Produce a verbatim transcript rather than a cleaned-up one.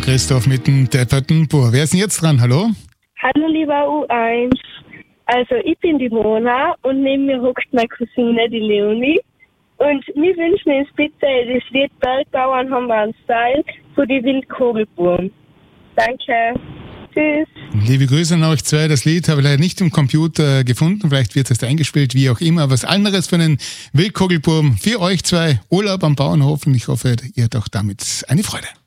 und Christoph mit dem depperten Bur. Wer ist denn jetzt dran? Hallo? Hallo lieber U eins. Also ich bin die Mona und neben mir hockt meine Cousine, die Leonie. Und wir wünschen uns bitte das Lied Bergbauern haben wir einen Style für die Wildkugelburm. Danke. Tschüss. Liebe Grüße an euch zwei. Das Lied habe ich leider nicht im Computer gefunden. Vielleicht wird es erst eingespielt, wie auch immer. Was anderes von den Wildkugelburm für euch zwei. Urlaub am Bauernhof und ich hoffe, ihr habt auch damit eine Freude.